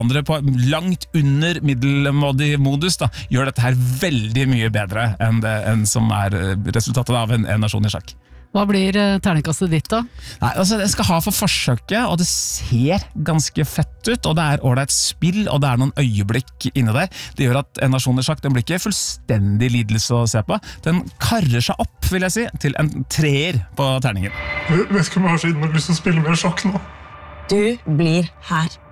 andre på langt under middelmådig modus da, gjør dette her veldig mye bedre enn som resultatet av en nasjon i sjakk. Hva blir terningkastet ditt da? Nei, altså det skal ha for forsøket, og det ser ganske fett ut, og det ordentlig spill, og det noen øyeblikk inne der. Det gjør at en nasjon i sjakk, den blir ikke fullstendig lidelse å se på. Den karrer seg opp, vil jeg si, til en 3er på terningen. Jeg vet ikke om jeg har så innmari lyst til å spille mer sjakk nå. Du blir her.